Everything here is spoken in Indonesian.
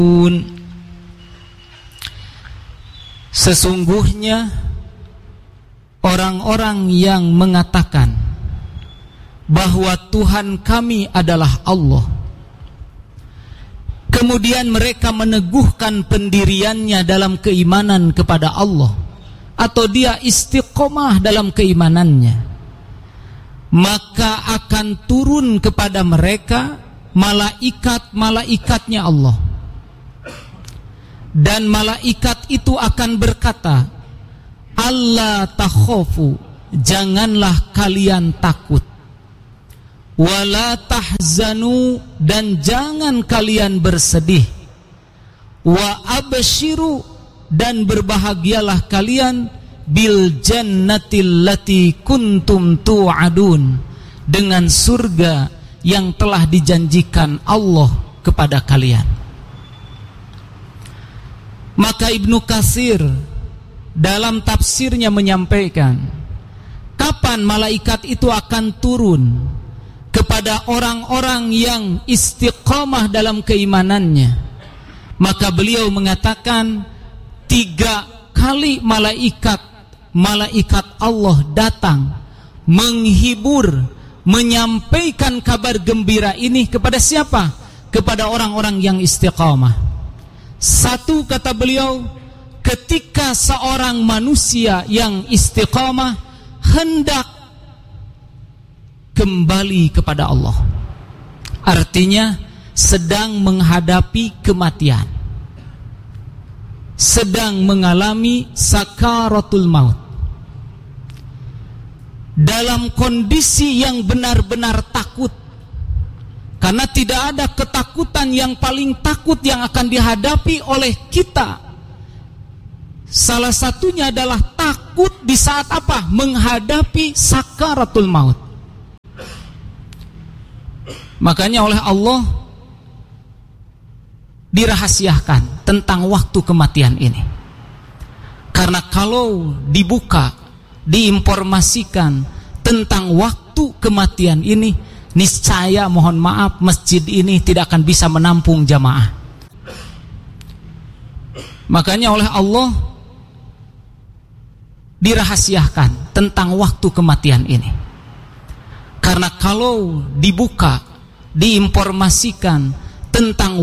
Sesungguhnya orang-orang yang mengatakan bahwa Tuhan kami adalah Allah, kemudian mereka meneguhkan pendiriannya dalam keimanan kepada Allah, atau dia istiqomah dalam keimanannya, maka akan turun kepada mereka malaikat-malaikatnya Allah. Dan malaikat itu akan berkata, Allah takhafu, janganlah kalian takut, wala tahzanu, dan jangan kalian bersedih, wa abshiru, dan berbahagialah kalian bil jannatil lati kuntum tu'adun, dengan surga yang telah dijanjikan Allah kepada kalian. Maka Ibnu Katsir dalam tafsirnya menyampaikan, kapan malaikat itu akan turun kepada orang-orang yang istiqomah dalam keimanannya? Maka beliau mengatakan 3 kali malaikat Allah datang menghibur, menyampaikan kabar gembira ini kepada siapa? Kepada orang-orang yang istiqomah. 1, kata beliau, ketika seorang manusia yang istiqamah hendak kembali kepada Allah, artinya sedang menghadapi kematian, sedang mengalami sakaratul maut, dalam kondisi yang benar-benar takut. Karena tidak ada ketakutan yang paling takut yang akan dihadapi oleh kita. Salah satunya adalah takut di saat apa? Menghadapi sakaratul maut. Makanya oleh Allah dirahasiakan tentang waktu kematian ini. Karena kalau dibuka, diinformasikan tentang waktu kematian ini, niscaya mohon maaf masjid ini tidak akan bisa menampung jamaah. Makanya oleh Allah dirahasiakan tentang waktu kematian ini. Karena kalau dibuka, diinformasikan tentang